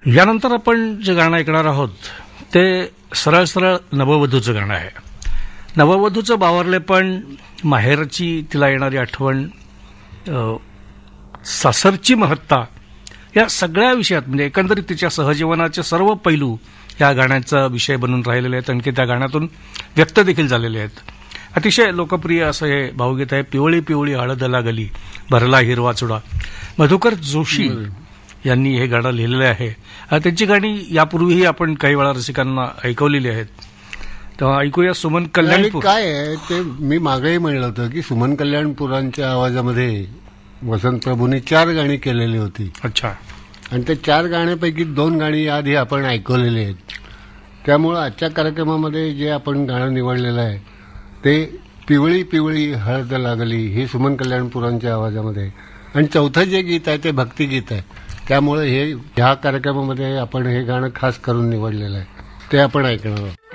यानंतर आपण जे गाणं ऐकणार आहोत ते सरळ सरळ नववधूचं गाणं आहे. नववधूचं बावरलेपण, माहेरची तिला येणारी आठवण, सासरची महत्ता, या सगळ्या विषयात म्हणजे एकंदरीत तिच्या सहजीवनाचे सर्व पैलू या गाण्याचा विषय बनून राहिलेले आहेत. आणखी त्या गाण्यातून व्यक्त देखील झालेले आहेत. अतिशय लोकप्रिय असं हे भावगीत आहे. पिवळी पिवळी हळद लागली भरला हिरवा चुडा. मधुकर जोशी यांनी हे गाणं लिहिलेलं आहे. त्यांची गाणी यापूर्वीही आपण काही वेळा रसिकांना ऐकवलेली आहेत. तेव्हा ऐकूया सुमन कल्याणपूर. काय आहे ते मी मागेही म्हणलं होतं की सुमन कल्याणपुरांच्या आवाजामध्ये वसंत प्रभूंनी 4 गाणी केलेली होती. अच्छा. आणि ते 4 गाण्यापैकी 2 गाणी आधी आपण ऐकवलेली आहेत. त्यामुळं आजच्या कार्यक्रमामध्ये जे आपण गाणं निवडलेलं आहे ते पिवळी पिवळी हळद लागली हे सुमन कल्याणपुरांच्या आवाजामध्ये आहे. आणि चौथं जे गीत आहे ते भक्तिगीत आहे. त्यामुळे ह्या कार्यक्रमामध्ये आपण हे गाणं खास करून निवडलेलं आहे. ते आपण ऐकणार आहोत.